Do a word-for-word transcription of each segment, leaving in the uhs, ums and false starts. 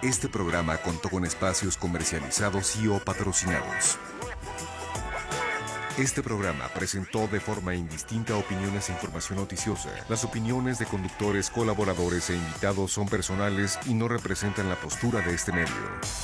Este programa contó con espacios comercializados y o patrocinados. Este programa presentó de forma indistinta opiniones e información noticiosa. Las opiniones de conductores, colaboradores e invitados son personales y no representan la postura de este medio.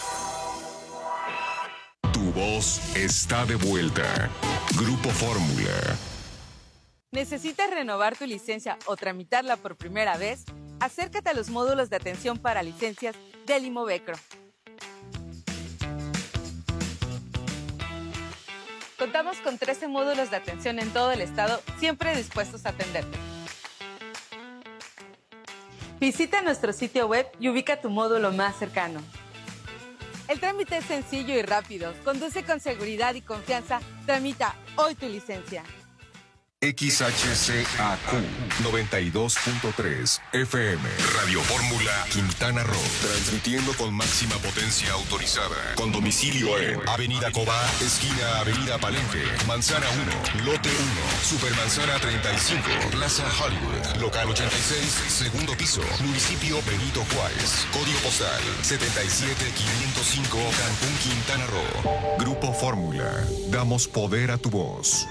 Tu voz está de vuelta. Grupo Fórmula. ¿Necesitas renovar tu licencia o tramitarla por primera vez? Acércate a los módulos de atención para licencias del Imovecro. Contamos con trece módulos de atención en todo el estado, siempre dispuestos a atenderte. Visita nuestro sitio web y ubica tu módulo más cercano. El trámite es sencillo y rápido. Conduce con seguridad y confianza. Tramita hoy tu licencia. X H C A Q noventa y dos punto tres F M Radio Fórmula Quintana Roo, transmitiendo con máxima potencia autorizada, con domicilio en Avenida Cobá, esquina Avenida Palenque, Manzana uno, Lote uno, Supermanzana treinta y cinco, Plaza Hollywood, Local ochenta y seis, segundo piso, Municipio Benito Juárez, Código postal setenta y siete quinientos cinco, Cancún, Quintana Roo. Grupo Fórmula, damos poder a tu voz.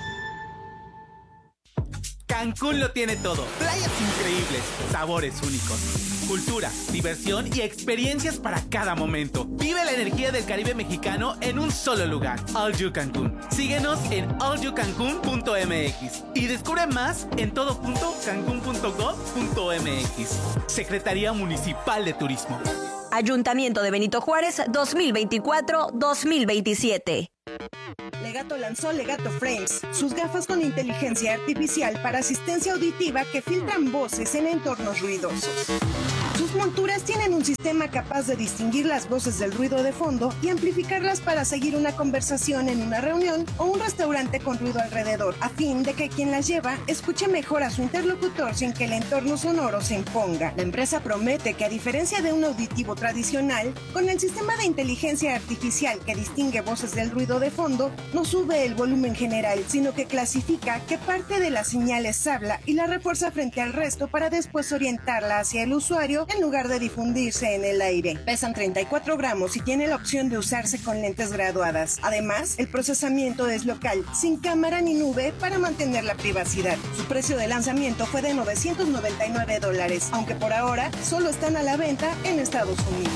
Cancún lo tiene todo. Playas increíbles, sabores únicos, cultura, diversión y experiencias para cada momento. Vive la energía del Caribe mexicano en un solo lugar. All You Cancún. Síguenos en all you cancún punto m x y descubre más en todo punto cancún punto gov punto m x. Secretaría Municipal de Turismo. Ayuntamiento de Benito Juárez dos mil veinticuatro dos mil veintisiete. Legato lanzó Legato Frames, sus gafas con inteligencia artificial para asistencia auditiva que filtran voces en entornos ruidosos. Sus monturas tienen un sistema capaz de distinguir las voces del ruido de fondo y amplificarlas para seguir una conversación en una reunión o un restaurante con ruido alrededor, a fin de que quien las lleva escuche mejor a su interlocutor sin que el entorno sonoro se imponga. La empresa promete que, a diferencia de un auditivo tradicional, con el sistema de inteligencia artificial que distingue voces del ruido de fondo, no sube el volumen general, sino que clasifica qué parte de la señal es habla y la refuerza frente al resto para después orientarla hacia el usuario en lugar de difundirse en el aire. Pesan treinta y cuatro gramos y tiene la opción de usarse con lentes graduadas. Además, el procesamiento es local, sin cámara ni nube para mantener la privacidad. Su precio de lanzamiento fue de novecientos noventa y nueve dólares, aunque por ahora solo están a la venta en Estados Unidos.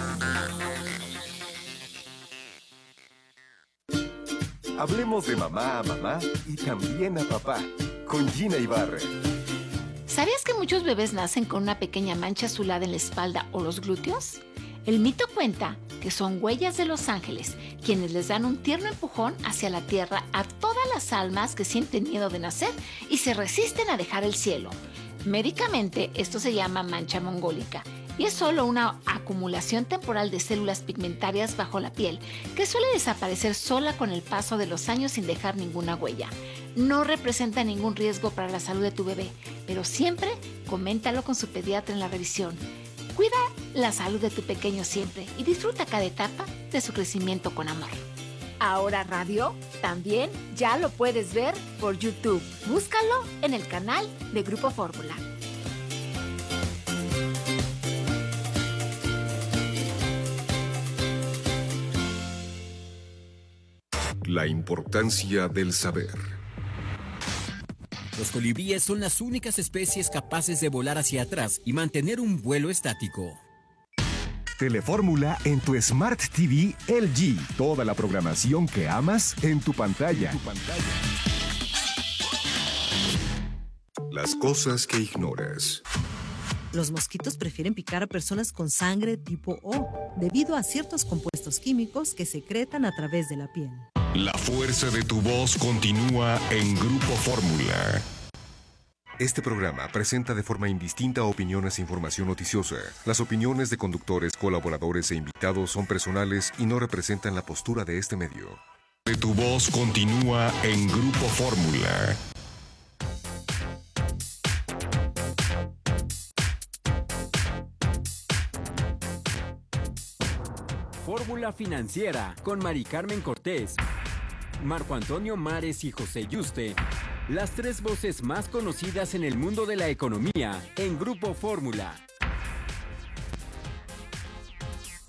Hablemos de mamá a mamá y también a papá, con Gina Ibarra. ¿Sabías que muchos bebés nacen con una pequeña mancha azulada en la espalda o los glúteos? El mito cuenta que son huellas de los ángeles, quienes les dan un tierno empujón hacia la tierra a todas las almas que sienten miedo de nacer y se resisten a dejar el cielo. Médicamente, esto se llama mancha mongólica y es solo una acumulación temporal de células pigmentarias bajo la piel que suele desaparecer sola con el paso de los años sin dejar ninguna huella. No representa ningún riesgo para la salud de tu bebé, pero siempre coméntalo con su pediatra en la revisión. Cuida la salud de tu pequeño siempre y disfruta cada etapa de su crecimiento con amor. Ahora Radio también ya lo puedes ver por YouTube. Búscalo en el canal de Grupo Fórmula. La importancia del saber. Los colibríes son las únicas especies capaces de volar hacia atrás y mantener un vuelo estático. Telefórmula en tu Smart T V L G. Toda la programación que amas en tu pantalla. En tu pantalla. Las cosas que ignoras. Los mosquitos prefieren picar a personas con sangre tipo O, debido a ciertos compuestos químicos que secretan a través de la piel. La fuerza de tu voz continúa en Grupo Fórmula. Este programa presenta de forma indistinta opiniones e información noticiosa. Las opiniones de conductores, colaboradores e invitados son personales y no representan la postura de este medio. De tu voz continúa en Grupo Fórmula. Fórmula Financiera con Mari Carmen Cortés, Marco Antonio Mares y José Yuste. Las tres voces más conocidas en el mundo de la economía en Grupo Fórmula.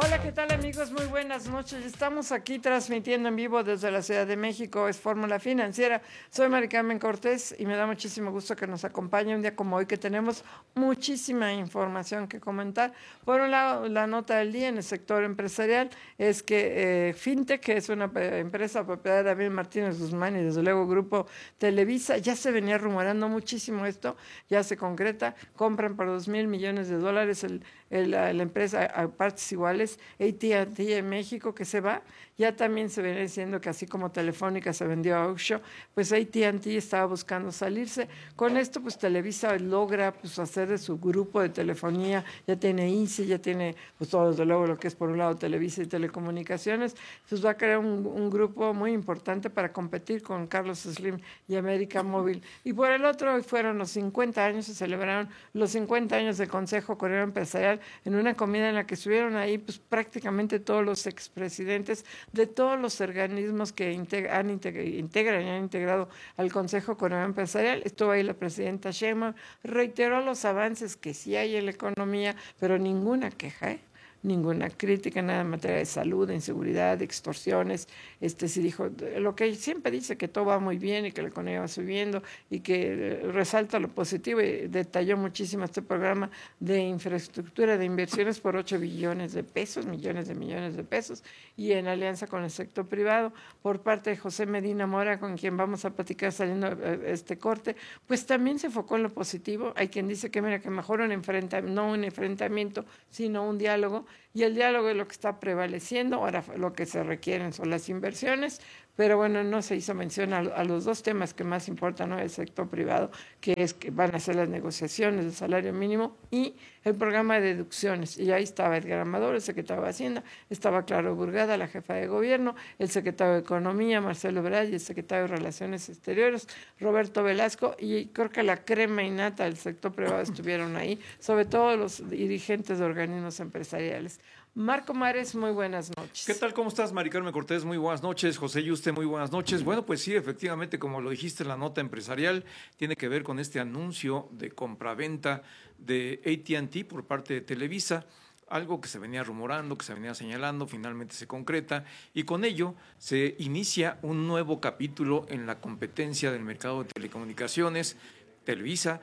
Hola, ¿qué tal amigos? Muy buenas noches. Estamos aquí transmitiendo en vivo desde la Ciudad de México, es Fórmula Financiera. Soy Mari Carmen Cortés y me da muchísimo gusto que nos acompañe un día como hoy, que tenemos muchísima información que comentar. Por un lado, la nota del día en el sector empresarial es que eh, Fintech, que es una empresa propiedad de David Martínez Guzmán y desde luego Grupo Televisa, ya se venía rumorando muchísimo esto, ya se concreta, compran por dos mil millones de dólares el, el, la, la empresa a partes iguales, A T and T en México, que se va. Ya también se viene diciendo que así como Telefónica se vendió a Oxxo, pues A T and T estaba buscando salirse. Con esto, pues Televisa logra pues hacer de su grupo de telefonía, ya tiene I C I, ya tiene pues todo desde luego lo que es por un lado Televisa y Telecomunicaciones, pues va a crear un, un grupo muy importante para competir con Carlos Slim y América Móvil. Y por el otro, fueron los cincuenta años, se celebraron los cincuenta años del Consejo Coreano Empresarial en una comida en la que estuvieron ahí pues prácticamente todos los expresidentes de todos los organismos que integra, han integra, integran y han integrado al Consejo Coreano Empresarial. Estuvo ahí la presidenta Sheinbaum, reiteró los avances que sí hay en la economía, pero ninguna queja, ¿eh? Ninguna crítica, nada en materia de salud, de inseguridad, de extorsiones. Este sí dijo lo que siempre dice, que todo va muy bien y que la economía va subiendo y que resalta lo positivo, y detalló muchísimo este programa de infraestructura, de inversiones por ocho billones de pesos, millones de millones de pesos, y en alianza con el sector privado. Por parte de José Medina Mora, con quien vamos a platicar saliendo este corte, pues también se enfocó en lo positivo. Hay quien dice que mira, que mejor un enfrentamiento, no un enfrentamiento, sino un diálogo. Y el diálogo es lo que está prevaleciendo. Ahora lo que se requieren son las inversiones, pero bueno, no se hizo mención a, a los dos temas que más importan, ¿no? El sector privado, que es que van a ser las negociaciones del salario mínimo y el programa de deducciones. Y ahí estaba Edgar Amador, el secretario de Hacienda, estaba Claro Burgada, la jefa de gobierno, el secretario de Economía, Marcelo Ebrard, y el secretario de Relaciones Exteriores, Roberto Velasco, y creo que la crema innata del sector privado estuvieron ahí, sobre todo los dirigentes de organismos empresariales. Marco Mares, muy buenas noches. ¿Qué tal? ¿Cómo estás, Mari Carmen Cortés? Muy buenas noches. José Yuste, muy buenas noches. Bueno, pues sí, efectivamente, como lo dijiste en la nota empresarial, tiene que ver con este anuncio de compraventa de A T and T por parte de Televisa, algo que se venía rumorando, que se venía señalando, finalmente se concreta, y con ello se inicia un nuevo capítulo en la competencia del mercado de telecomunicaciones. Televisa,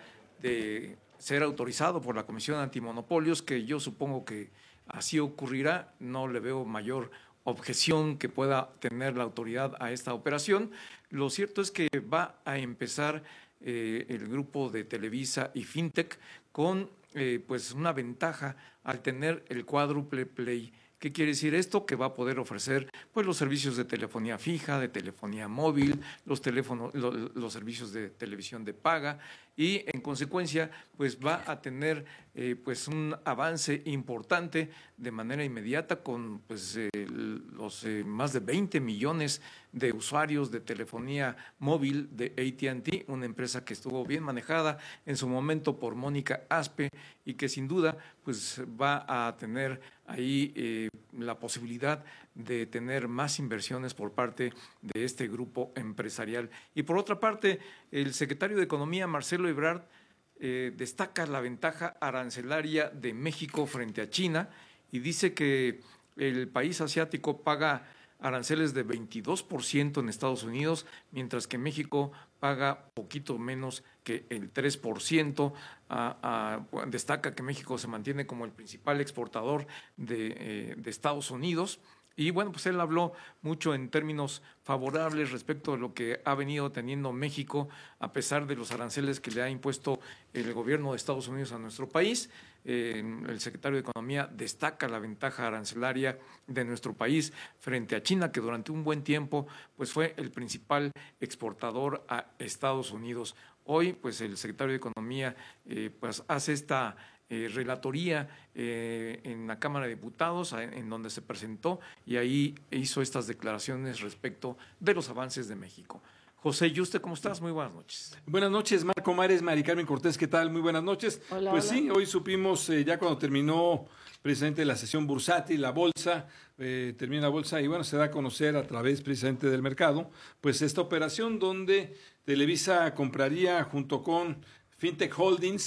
de ser autorizado por la Comisión Antimonopolios, que yo supongo que así ocurrirá, no le veo mayor objeción que pueda tener la autoridad a esta operación. Lo cierto es que va a empezar eh, el grupo de Televisa y Fintech con eh, pues una ventaja al tener el cuádruple play. ¿Qué quiere decir esto? Que va a poder ofrecer pues los servicios de telefonía fija, de telefonía móvil, los teléfonos, los, los servicios de televisión de paga, y en consecuencia pues va a tener eh, pues un avance importante de manera inmediata con pues eh, los eh, más de veinte millones de usuarios de telefonía móvil de A T and T, una empresa que estuvo bien manejada en su momento por Mónica Aspe y que sin duda pues va a tener ahí eh, la posibilidad de tener más inversiones por parte de este grupo empresarial. Y por otra parte, el secretario de Economía, Marcelo Ebrard, eh, destaca la ventaja arancelaria de México frente a China y dice que el país asiático paga aranceles de veintidós por ciento en Estados Unidos, mientras que México paga poquito menos que el tres por ciento. Ah, ah, destaca que México se mantiene como el principal exportador de, eh, de Estados Unidos. Y bueno, pues él habló mucho en términos favorables respecto a lo que ha venido teniendo México, a pesar de los aranceles que le ha impuesto el gobierno de Estados Unidos a nuestro país. Eh, el secretario de Economía destaca la ventaja arancelaria de nuestro país frente a China, que durante un buen tiempo pues fue el principal exportador a Estados Unidos. Hoy, pues el secretario de Economía eh, pues hace esta Eh, relatoría eh, en la Cámara de Diputados, en donde se presentó y ahí hizo estas declaraciones respecto de los avances de México. José Yuste, ¿cómo estás? Muy buenas noches. Buenas noches, Marco Mares, Mari Carmen Cortés, ¿qué tal? Muy buenas noches. Hola, pues hola. sí, hoy supimos, eh, ya cuando terminó precisamente la sesión bursátil, la bolsa, eh, termina la bolsa y bueno, se da a conocer a través precisamente del mercado, pues esta operación donde Televisa compraría junto con Fintech Holdings,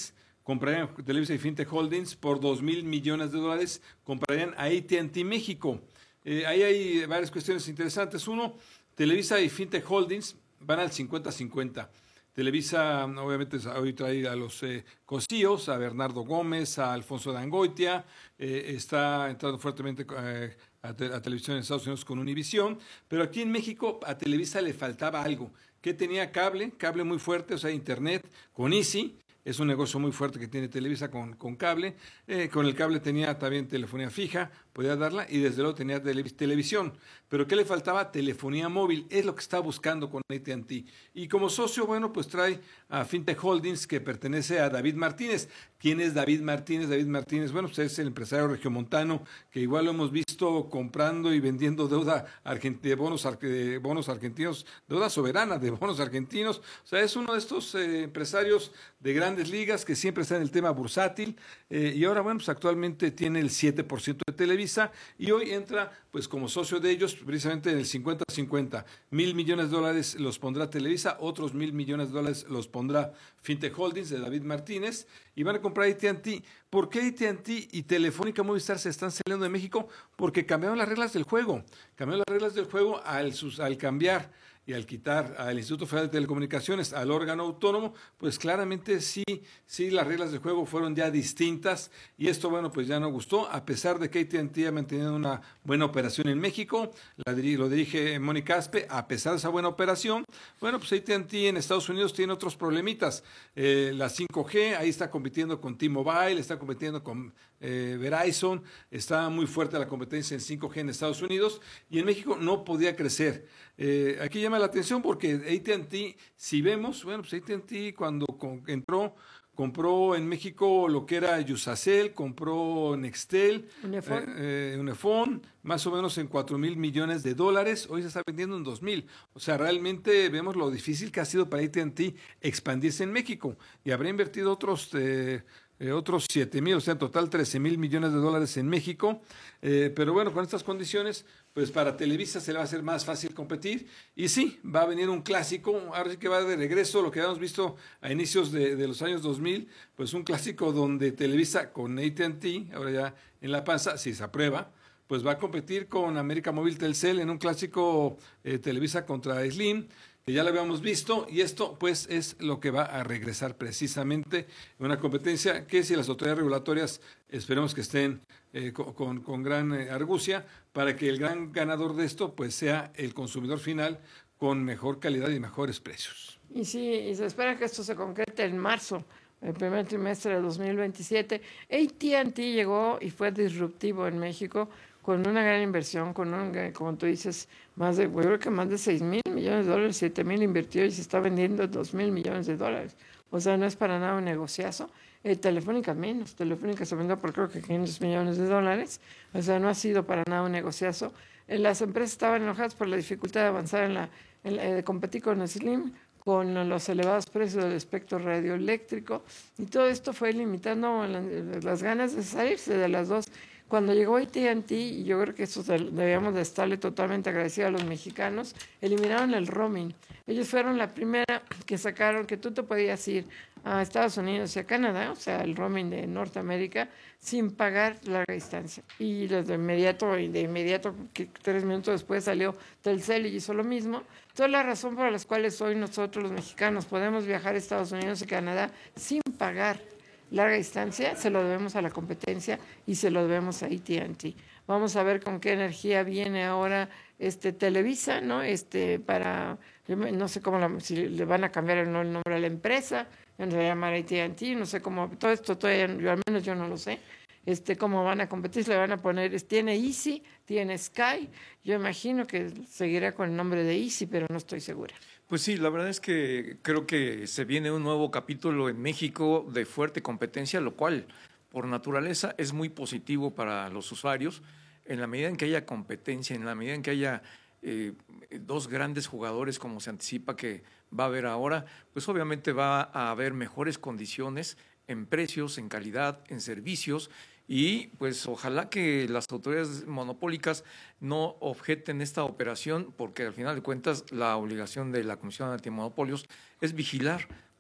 comprarían Televisa y Fintech Holdings por dos mil millones de dólares, comprarían a A T and T México. Eh, ahí hay varias cuestiones interesantes. Uno, Televisa y Fintech Holdings van al cincuenta cincuenta. Televisa, obviamente, hoy trae a los eh, cosíos, a Bernardo Gómez, a Alfonso Dangoitia, eh, está entrando fuertemente eh, a, te, a televisión en Estados Unidos con Univisión, pero aquí en México a Televisa le faltaba algo, que tenía cable, cable muy fuerte, o sea, internet, con Easy. Es un negocio muy fuerte que tiene Televisa con, con cable. Eh, con el cable tenía también telefonía fija, podía darla, y desde luego tenía tele, televisión. Pero ¿qué le faltaba? Telefonía móvil. Es lo que está buscando con A T and T. Y como socio, bueno, pues trae a Fintech Holdings, que pertenece a David Martínez. ¿Quién es David Martínez? David Martínez, bueno, pues es el empresario regiomontano, que igual lo hemos visto comprando y vendiendo deuda argent- de bonos, de bonos argentinos, deuda soberana de bonos argentinos. O sea, es uno de estos eh, empresarios de grandes ligas que siempre está en el tema bursátil, eh, y ahora, bueno, pues actualmente tiene el siete por ciento de Televisa, y hoy entra pues como socio de ellos precisamente en el cincuenta cincuenta. Mil millones de dólares los pondrá Televisa, otros mil millones de dólares los pondrá Fintech Holdings de David Martínez, y van a comprar A T and T. ¿Por qué A T and T y Telefónica Movistar se están saliendo de México? Porque cambiaron las reglas del juego, cambiaron las reglas del juego al, sus, al cambiar y al quitar al Instituto Federal de Telecomunicaciones, al órgano autónomo, pues claramente sí, sí las reglas del juego fueron ya distintas, y esto, bueno, pues ya no gustó, a pesar de que A T and T ha mantenido una buena operación en México, la dirige, lo dirige Mónica Aspe. A pesar de esa buena operación, bueno, pues A T and T en Estados Unidos tiene otros problemitas. Eh, la cinco G, ahí está compitiendo con T-Mobile, está compitiendo con eh, Verizon, está muy fuerte la competencia en cinco G en Estados Unidos, y en México no podía crecer. Eh, aquí llama la atención porque A T and T, si vemos, bueno, pues A T and T cuando con, entró, compró en México lo que era Yusacel, compró Nextel, Unifón, eh, eh, Unifón, más o menos en cuatro mil millones de dólares, hoy se está vendiendo en dos mil. O sea, realmente vemos lo difícil que ha sido para A T and T expandirse en México, y habrá invertido otros... Eh, Eh, otros siete mil, o sea, en total trece mil millones de dólares en México. Eh, pero bueno, con estas condiciones, pues para Televisa se le va a hacer más fácil competir. Y sí, va a venir un clásico, ahora sí que va de regreso lo que habíamos visto a inicios de, de los años dos mil, pues un clásico donde Televisa con A T and T, ahora ya en la panza, si se aprueba, pues va a competir con América Móvil Telcel en un clásico eh, Televisa contra Slim, que ya lo habíamos visto, y esto pues es lo que va a regresar precisamente en una competencia que, si las autoridades regulatorias esperemos que estén eh, con, con, con gran eh, argucia, para que el gran ganador de esto pues sea el consumidor final con mejor calidad y mejores precios. Y sí, y se espera que esto se concrete en marzo, el primer trimestre de dos mil veintisiete. A T and T llegó y fue disruptivo en México, con una gran inversión, con un, como tú dices, más de, yo creo que más de seis mil millones de dólares, siete mil invirtió y se está vendiendo dos mil millones de dólares. O sea, no es para nada un negociazo. Eh, Telefónica menos, Telefónica se vendió por creo que quinientos millones de dólares, o sea, no ha sido para nada un negociazo. Eh, las empresas estaban enojadas por la dificultad de avanzar en la, en la de competir con Slim, con los elevados precios del espectro radioeléctrico, y todo esto fue limitando la, las ganas de salirse de las dos. Cuando llegó A T and T, y yo creo que eso debíamos de estarle totalmente agradecidos a los mexicanos, eliminaron el roaming. Ellos fueron la primera que sacaron que tú te podías ir a Estados Unidos y a Canadá, o sea, el roaming de Norteamérica, sin pagar larga distancia. Y de inmediato, de inmediato, que tres minutos después salió Telcel y hizo lo mismo. Toda la razón por las cuales hoy nosotros los mexicanos podemos viajar a Estados Unidos y Canadá sin pagar larga distancia, se lo debemos a la competencia y se lo debemos a A T and T. Vamos a ver con qué energía viene ahora este Televisa, ¿no? Este para, no sé cómo, la, si le van a cambiar el nombre a la empresa, se va a llamar A T and T, no sé cómo, todo esto todavía, yo al menos yo no lo sé. Este, cómo van a competir, le van a poner, tiene Easy, tiene Sky, yo imagino que seguirá con el nombre de Easy, pero no estoy segura. Pues sí, la verdad es que creo que se viene un nuevo capítulo en México de fuerte competencia, lo cual por naturaleza es muy positivo para los usuarios. En la medida en que haya competencia, en la medida en que haya eh, dos grandes jugadores como se anticipa que va a haber ahora, pues obviamente va a haber mejores condiciones en precios, en calidad, en servicios, y pues ojalá que las autoridades monopólicas no objeten esta operación, porque al final de cuentas la obligación de la Comisión Antimonopolios es vigilar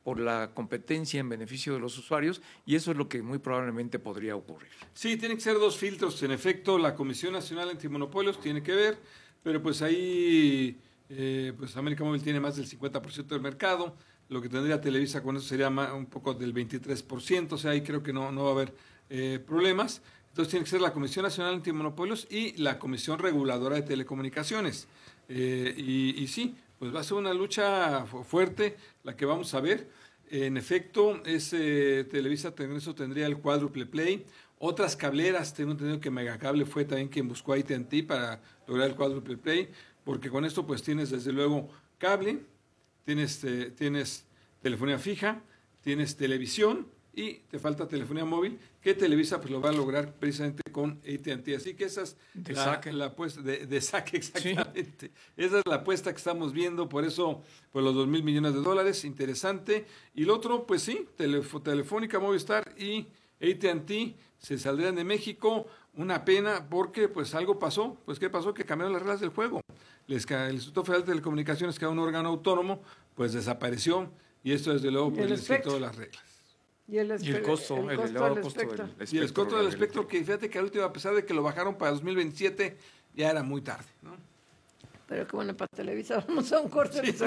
por la competencia en beneficio de los usuarios, y eso es lo que muy probablemente podría ocurrir. Sí, tienen que ser dos filtros. En efecto, la Comisión Nacional Antimonopolios tiene que ver, pero pues ahí eh, pues América Móvil tiene más del cincuenta por ciento del mercado. Lo que tendría Televisa con eso sería más, un poco del veintitrés por ciento, o sea, ahí creo que no, no va a haber eh, problemas. Entonces tiene que ser la Comisión Nacional Antimonopolios y la Comisión Reguladora de Telecomunicaciones. Eh, y, y sí, pues va a ser una lucha fuerte la que vamos a ver. En efecto, ese Televisa eso tendría el cuádruple play. Otras cableras, tengo entendido que Megacable fue también quien buscó a A T and T para lograr el cuádruple play, porque con esto pues tienes desde luego cable, tienes, eh, tienes telefonía fija, tienes televisión y te falta telefonía móvil, que Televisa pues lo va a lograr precisamente con A T and T. Así que esa es de la, saque. la apuesta, de, de saque exactamente. Sí. Esa es la apuesta que estamos viendo, por eso pues los dos mil millones de dólares, interesante. Y lo otro, pues sí, Telef- Telefónica, Movistar y A T and T se saldrían de México. Una pena porque pues algo pasó. Pues ¿qué pasó? Que cambiaron las reglas del juego. Les, el Instituto Federal de Telecomunicaciones, que era un órgano autónomo, pues desapareció y esto desde luego pues les quitó las reglas. Y el, y el costo, el, el elevado del costo del espectro. Y el costo del espectro, que fíjate que al último, a pesar de que lo bajaron para dos mil veintisiete, ya era muy tarde, ¿no? Pero qué bueno, para Televisa vamos a un corte. Sí.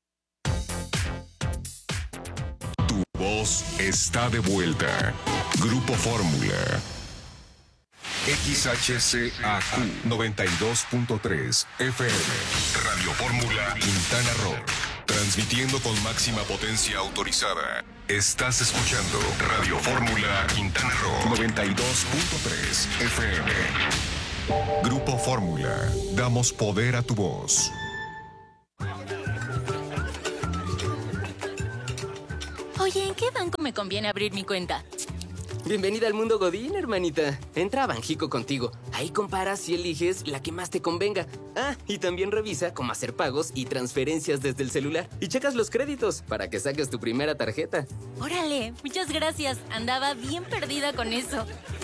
Tu voz está de vuelta. Grupo Fórmula. X H C A Q noventa y dos punto tres F M. Radio Fórmula Quintana Roo. Transmitiendo con máxima potencia autorizada. Estás escuchando Radio Fórmula Quintana Roo noventa y dos punto tres F M. Grupo Fórmula. Damos poder a tu voz. Oye, ¿en qué banco me conviene abrir mi cuenta? Bienvenida al mundo Godín, hermanita. Entra a Banjico contigo. Ahí comparas y eliges la que más te convenga. Ah, y también revisa cómo hacer pagos y transferencias desde el celular. Y checas los créditos para que saques tu primera tarjeta. Órale, muchas gracias. Andaba bien perdida con eso.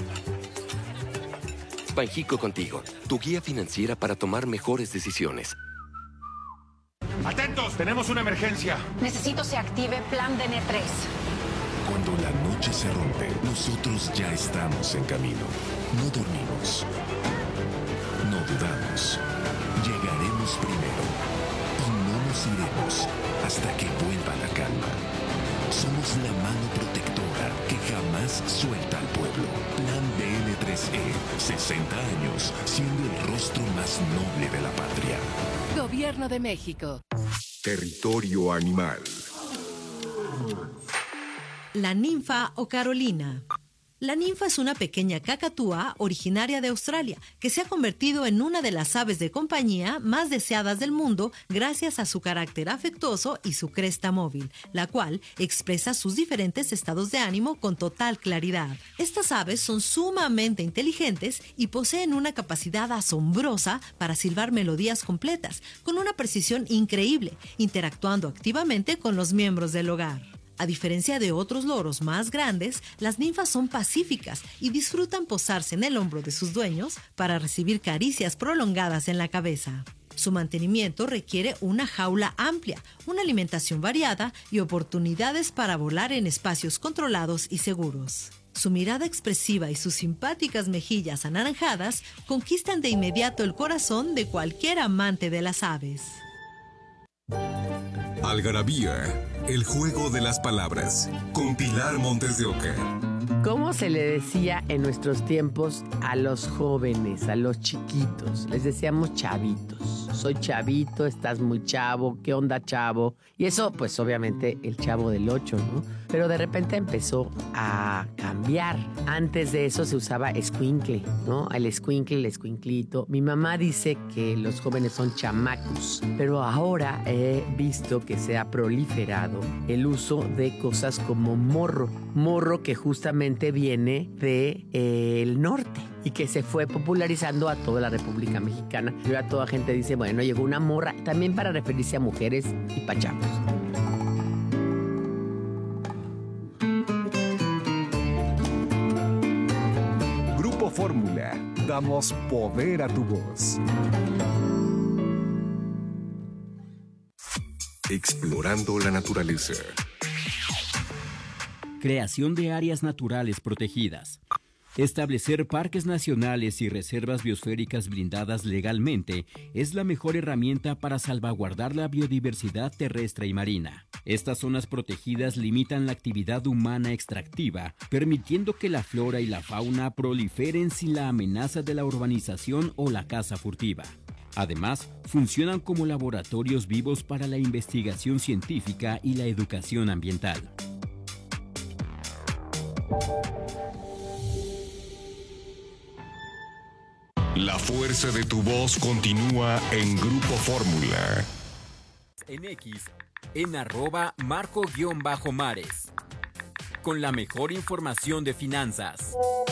Banjico contigo, tu guía financiera para tomar mejores decisiones. ¡Atentos! ¡Tenemos una emergencia! Necesito se active Plan D N tres. Cuando la noche se rompe, nosotros ya estamos en camino. No dormimos. No dudamos. Llegaremos primero. Y no nos iremos hasta que vuelva la calma. Somos la mano protectora que jamás suelta al pueblo. Plan D N tres E. sesenta años siendo el rostro más noble de la patria. Gobierno de México. Territorio animal. La ninfa o Carolina. La ninfa es una pequeña cacatúa originaria de Australia que se ha convertido en una de las aves de compañía más deseadas del mundo gracias a su carácter afectuoso y su cresta móvil, la cual expresa sus diferentes estados de ánimo con total claridad. Estas aves son sumamente inteligentes y poseen una capacidad asombrosa para silbar melodías completas, con una precisión increíble, interactuando activamente con los miembros del hogar. A diferencia de otros loros más grandes, las ninfas son pacíficas y disfrutan posarse en el hombro de sus dueños para recibir caricias prolongadas en la cabeza. Su mantenimiento requiere una jaula amplia, una alimentación variada y oportunidades para volar en espacios controlados y seguros. Su mirada expresiva y sus simpáticas mejillas anaranjadas conquistan de inmediato el corazón de cualquier amante de las aves. Algarabía, el juego de las palabras, con Pilar Montes de Oca. ¿Cómo se le decía en nuestros tiempos a los jóvenes, a los chiquitos? Les decíamos chavitos. Soy chavito, estás muy chavo, ¿qué onda, chavo? Y eso, pues obviamente, el Chavo del Ocho, ¿no? Pero de repente empezó a cambiar. Antes de eso se usaba escuincle, ¿no? El escuincle, el escuinclito. Mi mamá dice que los jóvenes son chamacos, pero ahora he visto que se ha proliferado el uso de cosas como morro. Morro que justamente viene del de, eh, norte y que se fue popularizando a toda la República Mexicana. Y ahora toda gente dice, bueno, llegó una morra, también para referirse a mujeres y pachacos. Grupo Fórmula, damos poder a tu voz. Explorando la naturaleza. creación de áreas naturales protegidas. Establecer parques nacionales y reservas biosféricas blindadas legalmente es la mejor herramienta para salvaguardar la biodiversidad terrestre y marina. Estas zonas protegidas limitan la actividad humana extractiva, permitiendo que la flora y la fauna proliferen sin la amenaza de la urbanización o la caza furtiva. Además, funcionan como laboratorios vivos para la investigación científica y la educación ambiental. La fuerza de tu voz continúa en Grupo Fórmula. En X, en arroba marco-mares. Con la mejor información de finanzas.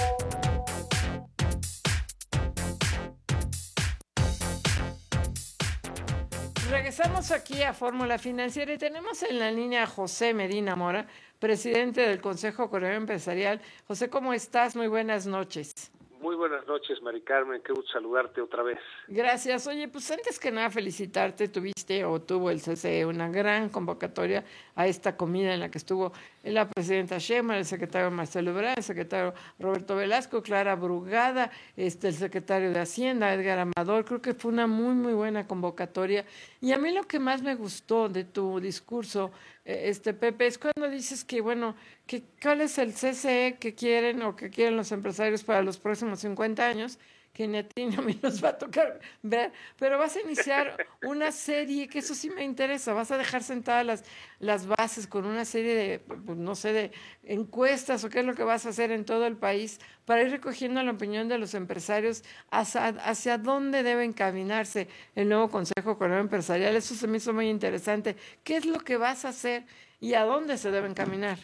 Regresamos aquí a Fórmula Financiera y tenemos en la línea a José Medina Mora, presidente del Consejo Coreano Empresarial. José, ¿cómo estás? Muy buenas noches. Muy buenas noches, Mari Carmen, qué gusto saludarte otra vez. Gracias. Oye, pues antes que nada felicitarte, tuviste o tuvo el C C E una gran convocatoria a esta comida en la que estuvo la presidenta Sheinbaum, el secretario Marcelo Ebrard, el secretario Roberto Velasco, Clara Brugada, este, el secretario de Hacienda, Edgar Amador. Creo que fue una muy, muy buena convocatoria. Y a mí lo que más me gustó de tu discurso, este Pepe, es cuando dices que, bueno, que cuál es el C C E que quieren o que quieren los empresarios para los próximos cincuenta años, que ni a ti ni a mí nos va a tocar ver, pero vas a iniciar una serie, que eso sí me interesa, vas a dejar sentadas las, las bases con una serie de, pues, no sé, de encuestas o qué es lo que vas a hacer en todo el país para ir recogiendo la opinión de los empresarios hacia, hacia dónde debe encaminarse el nuevo Consejo Coreano Empresarial. Eso se me hizo muy interesante. ¿Qué es lo que vas a hacer y a dónde se debe encaminar?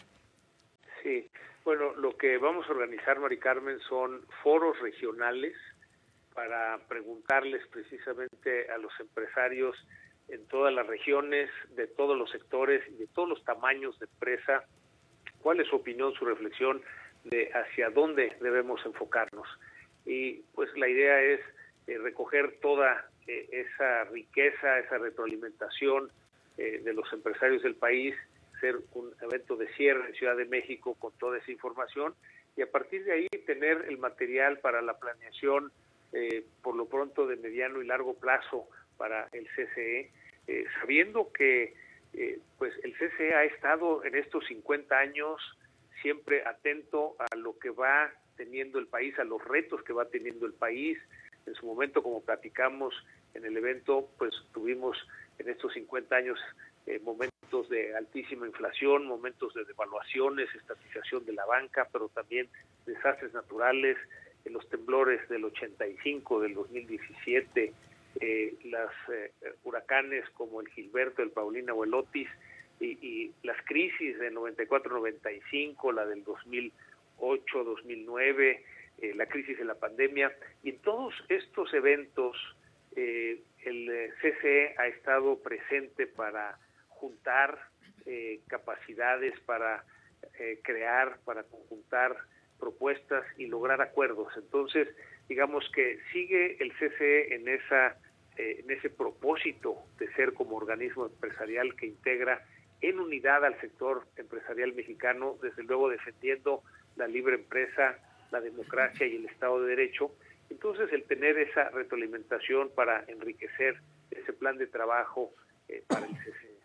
Sí, bueno, lo que vamos a organizar, Mari Carmen, son foros regionales para preguntarles precisamente a los empresarios en todas las regiones, de todos los sectores y de todos los tamaños de empresa, cuál es su opinión, su reflexión de hacia dónde debemos enfocarnos. Y pues la idea es eh, recoger toda eh, esa riqueza, esa retroalimentación eh, de los empresarios del país, hacer un evento de cierre en Ciudad de México con toda esa información y a partir de ahí tener el material para la planeación Eh, por lo pronto de mediano y largo plazo para el C C E, eh, sabiendo que eh, pues el C C E ha estado en estos cincuenta años siempre atento a lo que va teniendo el país, a los retos que va teniendo el país. En su momento, como platicamos en el evento, pues tuvimos en estos cincuenta años eh, momentos de altísima inflación, momentos de devaluaciones, estatización de la banca, pero también desastres naturales, en los temblores del ochenta y cinco, del dos mil diecisiete, eh, las eh, huracanes como el Gilberto, el Paulina o el Otis, y, y las crisis del noventa y cuatro noventa y cinco, la del dos mil ocho dos mil nueve, eh, la crisis de la pandemia, y en todos estos eventos eh, el C C E ha estado presente para juntar eh, capacidades, para eh, crear, para conjuntar propuestas y lograr acuerdos. Entonces, digamos que sigue el C C E en esa eh, en ese propósito de ser como organismo empresarial que integra en unidad al sector empresarial mexicano, desde luego defendiendo la libre empresa, la democracia y el Estado de Derecho. Entonces, el tener esa retroalimentación para enriquecer ese plan de trabajo eh, para el C C E.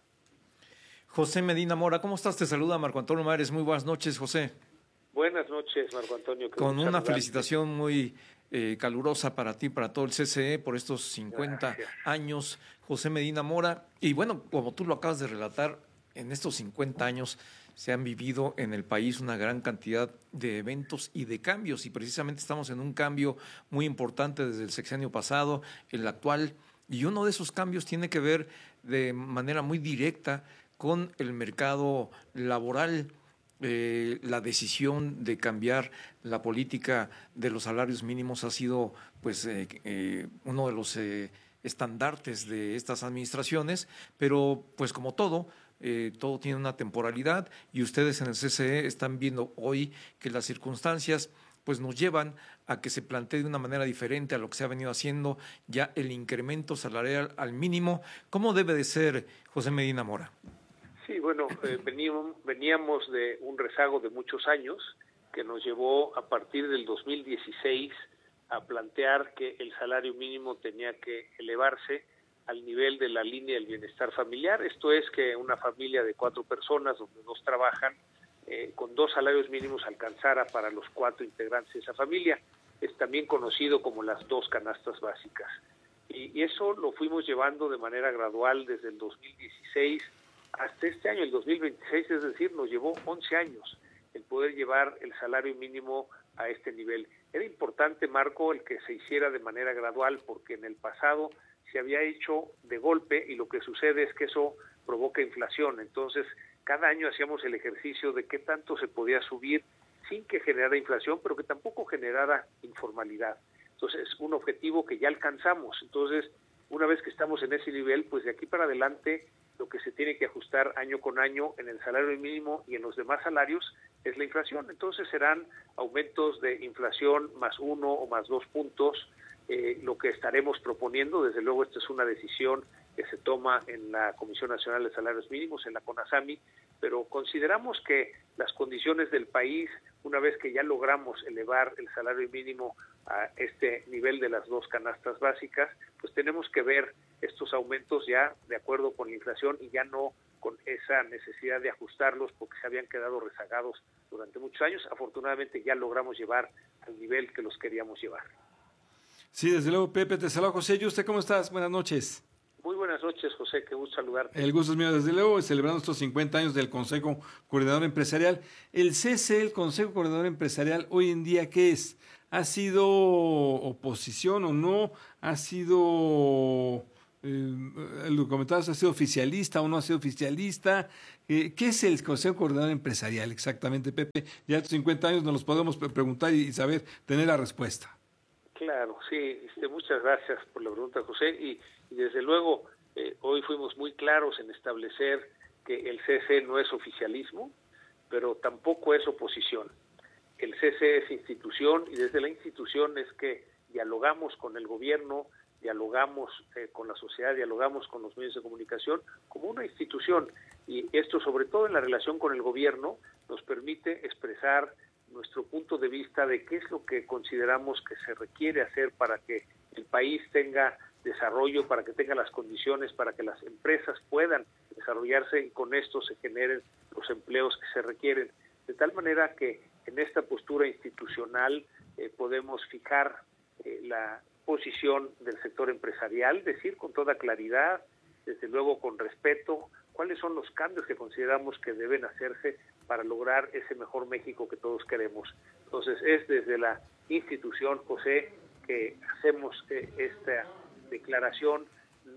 José Medina Mora, ¿cómo estás? Te saluda Marco Antonio Mares. Muy buenas noches, José. Buenas noches, Marco Antonio. Con una saludarte. felicitación muy eh, calurosa para ti, para todo el C C E, por estos cincuenta Gracias. Años, José Medina Mora. Y bueno, como tú lo acabas de relatar, en estos cincuenta años se han vivido en el país una gran cantidad de eventos y de cambios, y precisamente estamos en un cambio muy importante desde el sexenio pasado, el actual, y uno de esos cambios tiene que ver de manera muy directa con el mercado laboral. Eh, la decisión de cambiar la política de los salarios mínimos ha sido pues eh, eh, uno de los eh, estandartes de estas administraciones, pero pues como todo, eh, todo tiene una temporalidad y ustedes en el C C E están viendo hoy que las circunstancias pues nos llevan a que se plantee de una manera diferente a lo que se ha venido haciendo ya el incremento salarial al mínimo. ¿Cómo debe de ser, José Medina Mora? Sí, bueno, eh, veníamos, veníamos de un rezago de muchos años que nos llevó a partir del dos mil dieciséis a plantear que el salario mínimo tenía que elevarse al nivel de la línea del bienestar familiar. Esto es que una familia de cuatro personas, donde dos trabajan, eh, con dos salarios mínimos alcanzara para los cuatro integrantes de esa familia. Es también conocido como las dos canastas básicas. Y, y eso lo fuimos llevando de manera gradual desde el dos mil dieciséis hasta este año, el dos mil veintiséis, es decir, nos llevó once años el poder llevar el salario mínimo a este nivel. Era importante, Marco, el que se hiciera de manera gradual, porque en el pasado se había hecho de golpe y lo que sucede es que eso provoca inflación. Entonces, cada año hacíamos el ejercicio de qué tanto se podía subir sin que generara inflación, pero que tampoco generara informalidad. Entonces, es un objetivo que ya alcanzamos. Entonces, una vez que estamos en ese nivel, pues de aquí para adelante lo que se tiene que ajustar año con año en el salario mínimo y en los demás salarios es la inflación. Entonces serán aumentos de inflación más uno o más dos puntos, eh, lo que estaremos proponiendo. Desde luego esta es una decisión que se toma en la Comisión Nacional de Salarios Mínimos, en la CONASAMI, pero consideramos que las condiciones del país, una vez que ya logramos elevar el salario mínimo a este nivel de las dos canastas básicas, pues tenemos que ver estos aumentos ya de acuerdo con la inflación y ya no con esa necesidad de ajustarlos porque se habían quedado rezagados durante muchos años. Afortunadamente ya logramos llevar al nivel que los queríamos llevar. Sí, desde luego, Pepe, te saluda José. ¿Y usted cómo estás? Buenas noches. Muy buenas noches, José, qué gusto saludarte. El gusto es mío, desde luego, celebrando estos cincuenta años del Consejo Coordinador Empresarial. El C C E, el Consejo Coordinador Empresarial, hoy en día, ¿qué es? ¿Ha sido oposición o no? ¿Ha sido, eh, lo comentabas, ha sido oficialista o no ha sido oficialista? Eh, ¿Qué es el Consejo Coordinador Empresarial exactamente, Pepe? Ya estos cincuenta años nos los podemos preguntar y saber, tener la respuesta. Claro, sí, este, muchas gracias por la pregunta, José, y, y desde luego eh, hoy fuimos muy claros en establecer que el C C E no es oficialismo, pero tampoco es oposición. El C C E es institución y desde la institución es que dialogamos con el gobierno, dialogamos eh, con la sociedad, dialogamos con los medios de comunicación como una institución, y esto sobre todo en la relación con el gobierno nos permite expresar nuestro punto de vista de qué es lo que consideramos que se requiere hacer para que el país tenga desarrollo, para que tenga las condiciones, para que las empresas puedan desarrollarse y con esto se generen los empleos que se requieren. De tal manera que en esta postura institucional eh, podemos fijar eh, la posición del sector empresarial, decir con toda claridad, desde luego con respeto, cuáles son los cambios que consideramos que deben hacerse para lograr ese mejor México que todos queremos. Entonces es desde la institución, José, que hacemos eh, esta declaración,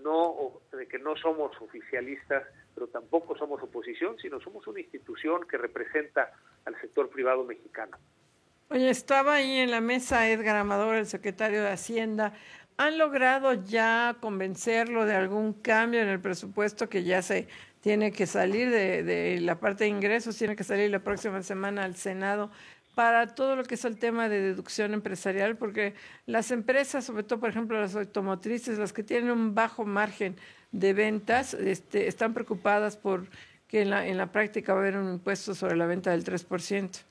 no de que no somos oficialistas, pero tampoco somos oposición, sino somos una institución que representa al sector privado mexicano. Oye, estaba ahí en la mesa Edgar Amador, el secretario de Hacienda. ¿Han logrado ya convencerlo de algún cambio en el presupuesto que ya se tiene que salir de, de la parte de ingresos, tiene que salir la próxima semana al Senado para todo lo que es el tema de deducción empresarial? Porque las empresas, sobre todo, por ejemplo, las automotrices, las que tienen un bajo margen de ventas, este, están preocupadas por que en la, en la práctica va a haber un impuesto sobre la venta del tres por ciento.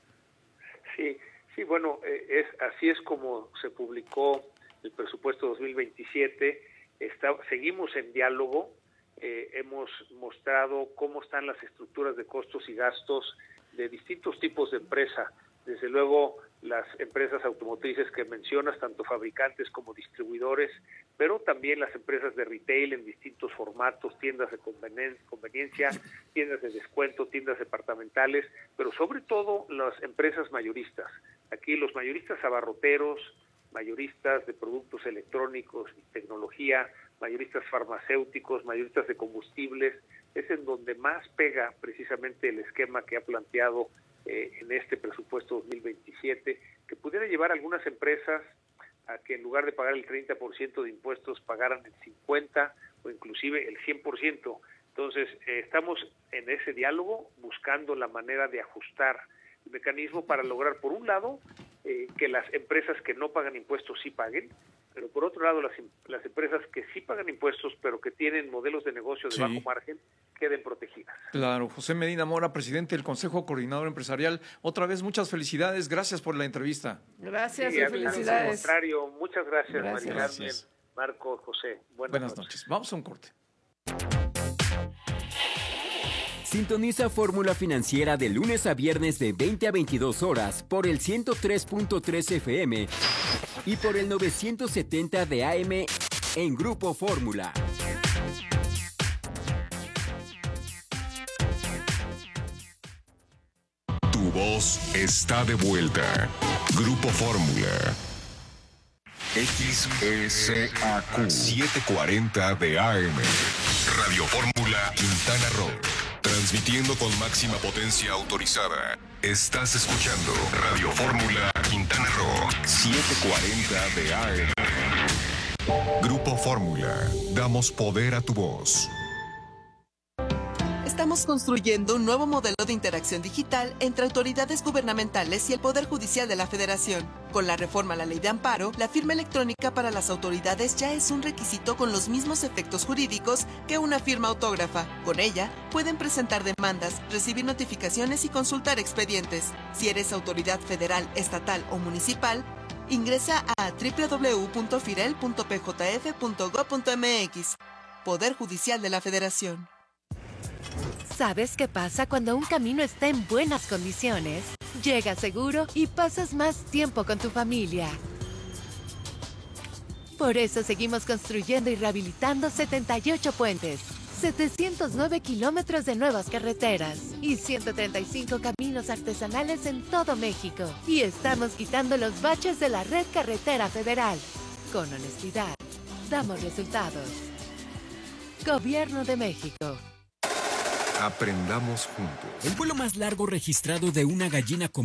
Sí, sí, bueno, eh, es así es como se publicó el presupuesto dos mil veintisiete. Está, seguimos en diálogo. Eh, hemos mostrado cómo están las estructuras de costos y gastos de distintos tipos de empresa. Desde luego, las empresas automotrices que mencionas, tanto fabricantes como distribuidores, pero también las empresas de retail en distintos formatos, tiendas de conveniencia, tiendas de descuento, tiendas departamentales, pero sobre todo las empresas mayoristas. Aquí los mayoristas abarroteros, mayoristas de productos electrónicos y tecnología, mayoristas farmacéuticos, mayoristas de combustibles, es en donde más pega precisamente el esquema que ha planteado eh, en este presupuesto dos mil veintisiete, que pudiera llevar a algunas empresas a que en lugar de pagar el treinta por ciento de impuestos pagaran el cincuenta por ciento o inclusive el cien por ciento. Entonces, eh, estamos en ese diálogo buscando la manera de ajustar el mecanismo para lograr, por un lado, eh, que las empresas que no pagan impuestos sí paguen, pero por otro lado las, las empresas que sí pagan impuestos pero que tienen modelos de negocio de sí. bajo margen, queden protegidas. Claro, José Medina Mora, presidente del Consejo Coordinador Empresarial. Otra vez, muchas felicidades. Gracias por la entrevista. Gracias sí, y felicidades. Al contrario, muchas gracias, Gracias. Mari Carmen, Marco, José. Buenas, Buenas noches. noches. Vamos a un corte. Sintoniza Fórmula Financiera de lunes a viernes de veinte a veintidós horas por el ciento tres punto tres F M y por el novecientos setenta de A M en Grupo Fórmula. Tu voz está de vuelta. Grupo Fórmula. X S A Q setecientos cuarenta de A M. Radio Fórmula Quintana Roo. Transmitiendo con máxima potencia autorizada. Estás escuchando Radio Fórmula Quintana Roo. setecientos cuarenta de A M. Grupo Fórmula. Damos poder a tu voz. Estamos construyendo un nuevo modelo de interacción digital entre autoridades gubernamentales y el Poder Judicial de la Federación. Con la reforma a la Ley de Amparo, la firma electrónica para las autoridades ya es un requisito con los mismos efectos jurídicos que una firma autógrafa. Con ella, pueden presentar demandas, recibir notificaciones y consultar expedientes. Si eres autoridad federal, estatal o municipal, ingresa a doble u doble u doble u punto firel punto p j f punto gob punto m x. Poder Judicial de la Federación. ¿Sabes qué pasa cuando un camino está en buenas condiciones? Llega seguro y pasas más tiempo con tu familia. Por eso seguimos construyendo y rehabilitando setenta y ocho puentes, setecientos nueve kilómetros de nuevas carreteras y ciento treinta y cinco caminos artesanales en todo México. Y estamos quitando los baches de la red carretera federal. Con honestidad, damos resultados. Gobierno de México. Aprendamos juntos. El vuelo más largo registrado de una gallina común